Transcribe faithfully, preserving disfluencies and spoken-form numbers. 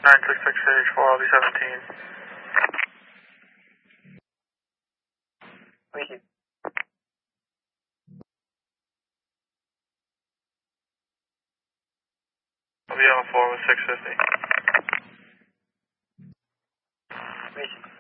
nine six six H four, I'll be seventeen. Thank you. I'll be on four with six fifty. Thank you.